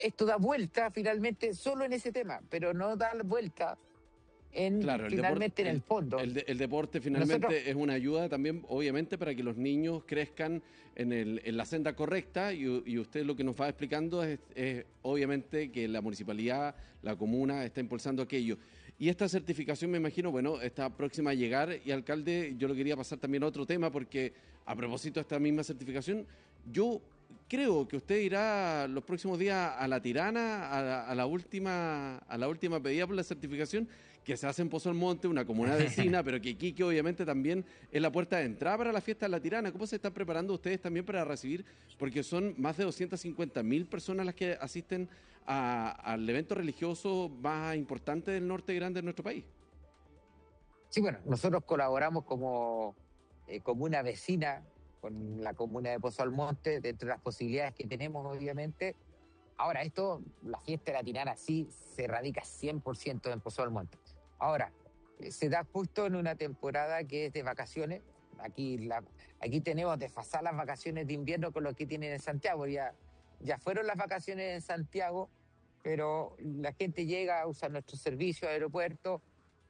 esto da vuelta finalmente solo en ese tema, pero no da vuelta Claro, finalmente en el fondo. El deporte finalmente es una ayuda también, obviamente, para que los niños crezcan en la senda correcta y usted lo que nos va explicando es obviamente que la municipalidad, la comuna está impulsando aquello. Y esta certificación, me imagino, bueno, está próxima a llegar y, alcalde, yo lo quería pasar también a otro tema porque a propósito de esta misma certificación, yo creo que usted irá los próximos días a La Tirana, a la última pedida por la certificación que se hace en Pozo Almonte, una comuna vecina, pero que Iquique obviamente también es la puerta de entrada para la fiesta de La Tirana. ¿Cómo se están preparando ustedes también para recibir? Porque son más de 250.000 personas las que asisten al evento religioso más importante del norte grande de nuestro país. Sí, bueno, nosotros colaboramos como comuna vecina con la comuna de Pozo Almonte, dentro de las posibilidades que tenemos, obviamente. Ahora, la fiesta de La Tirana sí se radica 100% en Pozo Almonte. Ahora, se da justo en una temporada que es de vacaciones. Aquí tenemos desfasadas las vacaciones de invierno con lo que tienen en Santiago. Ya fueron las vacaciones en Santiago, pero la gente llega a usar nuestro servicio, aeropuerto.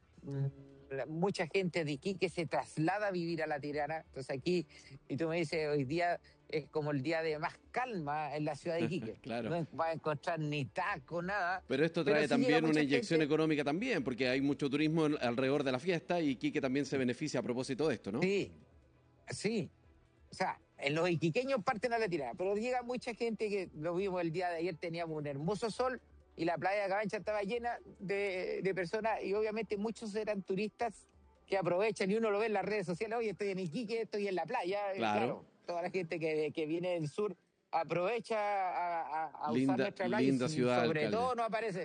Mucha gente de Iquique se traslada a vivir a La Tirana. Entonces aquí, y tú me dices, hoy día es como el día de más calma en la ciudad de Iquique. Claro. No vas a encontrar ni taco, nada. Pero esto trae sí también una inyección gente económica también, porque hay mucho turismo alrededor de la fiesta y Iquique también se beneficia a propósito de esto, ¿no? Sí, sí. O sea, en los iquiqueños parten a La Tirana, pero llega mucha gente que lo vimos el día de ayer, teníamos un hermoso sol y la playa de Cabancha estaba llena de personas y obviamente muchos eran turistas que aprovechan y uno lo ve en las redes sociales, oye, estoy en Iquique, estoy en la playa. Claro. Toda la gente que viene del sur aprovecha a usar nuestra playa linda y ciudad, sobre alcalde. todo no aparece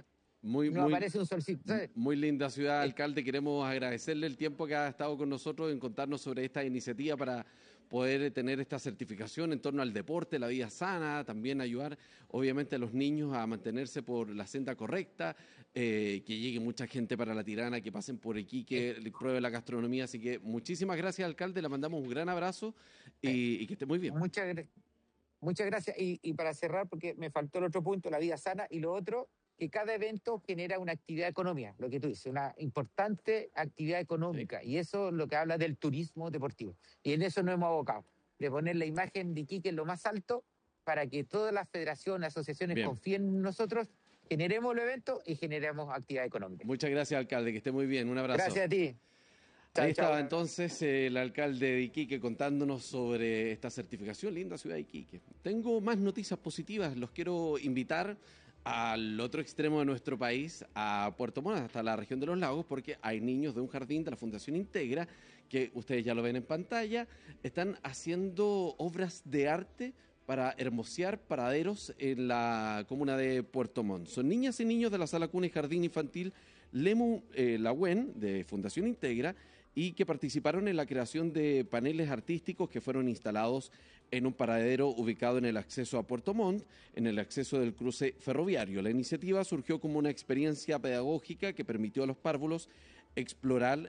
un solcito. Muy linda ciudad, alcalde. Queremos agradecerle el tiempo que ha estado con nosotros en contarnos sobre esta iniciativa para poder tener esta certificación en torno al deporte, la vida sana, también ayudar obviamente a los niños a mantenerse por la senda correcta, que llegue mucha gente para La Tirana, que pasen por aquí, que pruebe la gastronomía. Así que muchísimas gracias, alcalde, le mandamos un gran abrazo y que esté muy bien. Muchas gracias. Y para cerrar, porque me faltó el otro punto, la vida sana, y lo otro, que cada evento genera una actividad económica, lo que tú dices, una importante actividad económica. Sí. Y eso es lo que habla del turismo deportivo. Y en eso nos hemos abocado, de poner la imagen de Iquique en lo más alto para que todas las federaciones, asociaciones confíen en nosotros, generemos el evento y generemos actividad económica. Muchas gracias, alcalde, que esté muy bien. Un abrazo. Gracias a ti. Ahí estaba entonces el alcalde de Iquique contándonos sobre esta certificación, linda ciudad de Iquique. Tengo más noticias positivas, los quiero invitar al otro extremo de nuestro país, a Puerto Montt, hasta la región de los lagos, porque hay niños de un jardín de la Fundación Integra, que ustedes ya lo ven en pantalla, están haciendo obras de arte para hermosear paraderos en la comuna de Puerto Montt. Son niñas y niños de la Sala Cuna y Jardín Infantil Lemu Lagüen, de Fundación Integra, y que participaron en la creación de paneles artísticos que fueron instalados en un paradero ubicado en el acceso a Puerto Montt, en el acceso del cruce ferroviario. La iniciativa surgió como una experiencia pedagógica que permitió a los párvulos explorar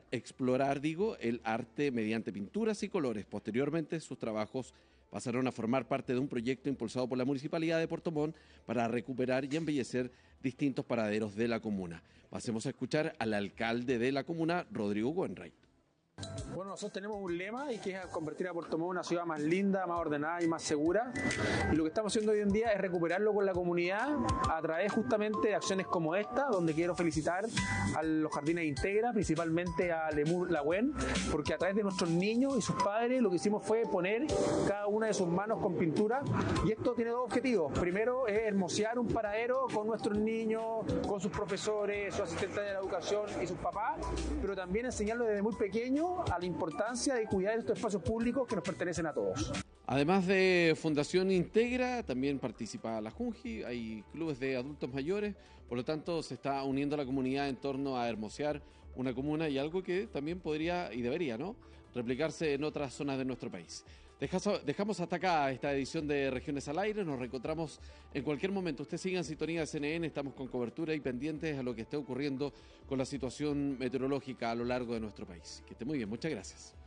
el arte mediante pinturas y colores. Posteriormente, sus trabajos pasaron a formar parte de un proyecto impulsado por la Municipalidad de Puerto Montt para recuperar y embellecer distintos paraderos de la comuna. Pasemos a escuchar al alcalde de la comuna, Rodrigo Wainwright. Bueno, nosotros tenemos un lema y que es convertir a Puerto Montt en una ciudad más linda, más ordenada y más segura. Y lo que estamos haciendo hoy en día es recuperarlo con la comunidad a través justamente de acciones como esta, donde quiero felicitar a los jardines Integra, principalmente a Lemu Lagüen, porque a través de nuestros niños y sus padres lo que hicimos fue poner cada una de sus manos con pintura. Y esto tiene dos objetivos. Primero es hermosear un paradero con nuestros niños, con sus profesores, sus asistentes de la educación y sus papás, pero también enseñarlos desde muy pequeños a la importancia de cuidar estos espacios públicos que nos pertenecen a todos. Además de Fundación Integra, también participa la Junji, hay clubes de adultos mayores, por lo tanto se está uniendo a la comunidad en torno a hermosear una comuna y algo que también podría y debería, ¿no?, replicarse en otras zonas de nuestro país. Dejamos hasta acá esta edición de Regiones al Aire, nos reencontramos en cualquier momento. Usted siga en sintonía de CNN, estamos con cobertura y pendientes a lo que esté ocurriendo con la situación meteorológica a lo largo de nuestro país. Que esté muy bien, muchas gracias.